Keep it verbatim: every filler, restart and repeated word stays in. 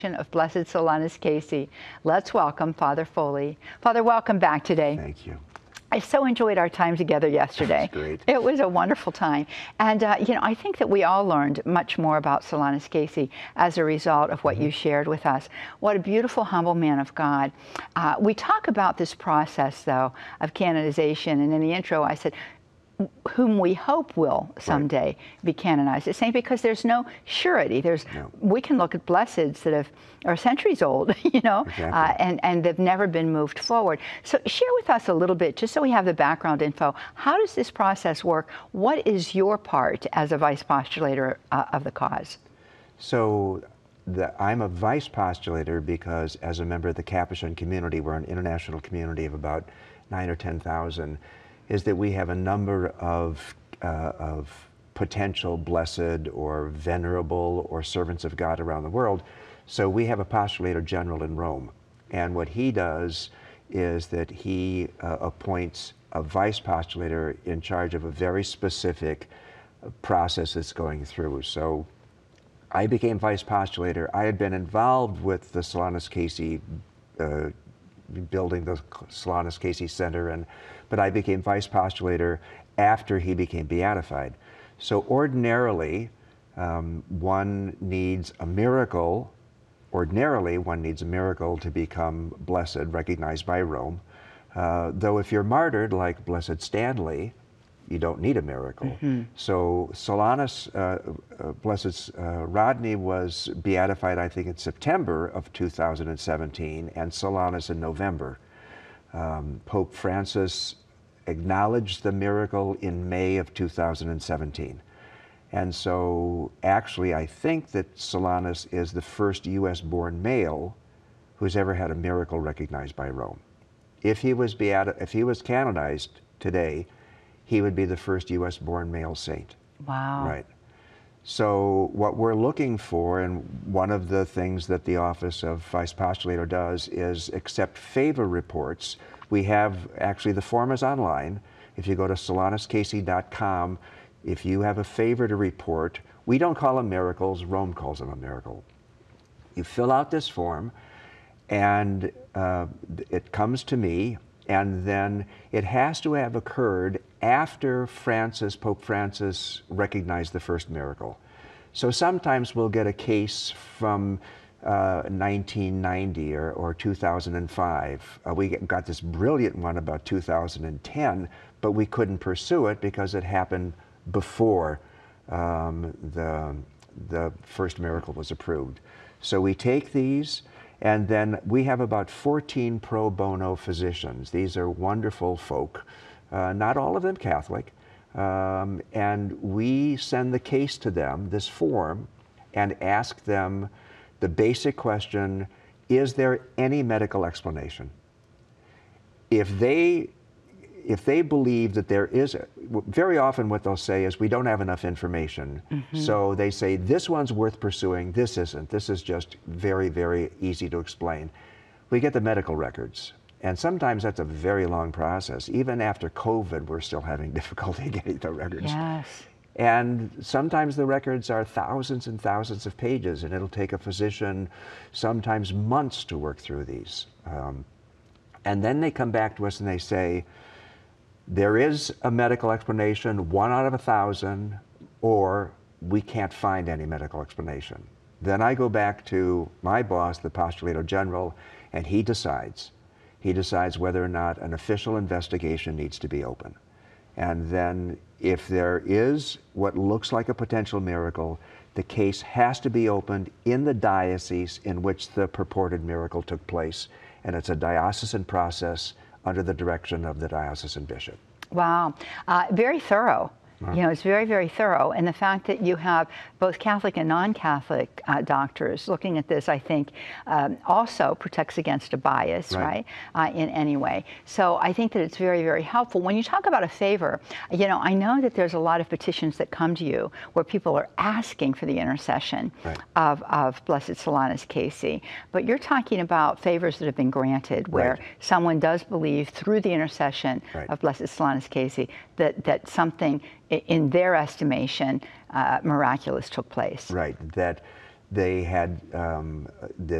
Of Blessed Solanus Casey. Let's welcome Father Foley. Father, welcome back today. Thank you. I so enjoyed our time together yesterday. That's great. It was a wonderful time. And, uh, you know, I think that we all learned much more about Solanus Casey as a result of what mm-hmm. you shared with us. What a beautiful, humble man of God. Uh, we talk about this process, though, of canonization. And in the intro, I said, whom we hope will someday right. be canonized. It's saying because there's no surety. There's no. We can look at blesseds that have are centuries old, you know, exactly. uh, and and they've never been moved forward. So share with us a little bit, just so we have the background info. How does this process work? What is your part as a vice postulator uh, of the cause? So the, I'm a vice postulator because, as a member of the Capuchin community, we're an international community of about nine or ten thousand. Is that we have a number of, uh, of potential blessed or venerable or servants of God around the world. So we have a postulator general in Rome. And what he does is that he uh, appoints a vice postulator in charge of a very specific process that's going through. So I became vice postulator. I had been involved with the Solanus Casey uh, building the Solanus Casey Center, and but I became vice postulator after he became beatified. So ordinarily, um, one needs a miracle. Ordinarily, one needs a miracle to become blessed, recognized by Rome. Uh, though if you're martyred, like Blessed Stanley, you don't need a miracle. Mm-hmm. So Solanus, uh, uh, Blessed uh, Rodney was beatified, I think, in September of two thousand seventeen, and Solanus in November. Um, Pope Francis acknowledged the miracle in May of two thousand seventeen. And so actually, I think that Solanus is the first U S born male who's ever had a miracle recognized by Rome. If he was beati- if he was canonized today, he would be the first U S born male saint. Wow. Right. So what we're looking for, and one of the things that the office of vice postulator does, is accept favor reports. We have, actually the form is online. If you go to solanus casey dot com, if you have a favor to report, we don't call them miracles, Rome calls them a miracle. You fill out this form, and uh, it comes to me, and then it has to have occurred after Francis, Pope Francis, recognized the first miracle. So sometimes we'll get a case from uh, nineteen ninety or, or two thousand five. Uh, we got this brilliant one about two thousand ten, but we couldn't pursue it because it happened before um, the, the first miracle was approved. So we take these, and then we have about fourteen pro bono physicians. These are wonderful folk, uh, not all of them Catholic, um, and we send the case to them, this form, and ask them the basic question, is there any medical explanation? If they, if they believe that there is, a, very often what they'll say is, we don't have enough information. Mm-hmm. So they say, this one's worth pursuing, this isn't. This is just very, very easy to explain. We get the medical records, and sometimes that's a very long process. Even after COVID, we're still having difficulty getting the records. Yes. And sometimes the records are thousands and thousands of pages, and it'll take a physician sometimes months to work through these. Um, and then they come back to us and they say, there is a medical explanation, one out of a thousand, or we can't find any medical explanation. Then I go back to my boss, the Postulator General, and he decides. He decides whether or not an official investigation needs to be open. And then if there is what looks like a potential miracle, the case has to be opened in the diocese in which the purported miracle took place. And it's a diocesan process under the direction of the diocesan bishop. Wow, uh, very thorough. You know, it's very, very thorough. And the fact that you have both Catholic and non-Catholic uh, doctors looking at this, I think, um, also protects against a bias, right, right uh, in any way. So I think that it's very, very helpful. When you talk about a favor, you know, I know that there's a lot of petitions that come to you where people are asking for the intercession right. of, of Blessed Solanus Casey. But you're talking about favors that have been granted where right. someone does believe through the intercession right. of Blessed Solanus Casey that, that something in their estimation, uh, miraculous took place. Right, that they had um, the